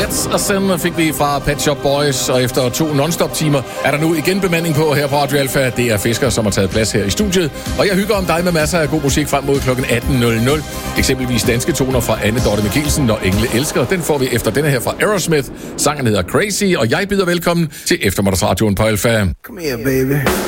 That's a Sin fik vi fra Pet Shop Boys, og efter 2 non-stop timer er der nu igen bemanding på her på Radio Alpha. Det er Fisker, som har taget plads her i studiet, og jeg hygger om dig med masser af god musik frem mod kl. 18.00. Eksempelvis danske toner fra Anne Dorte Mikkelsen, Når Engle Elsker. Den får vi efter denne her fra Aerosmith. Sangen hedder Crazy, og jeg byder velkommen til eftermiddagsradioen på Alpha. Come here, baby.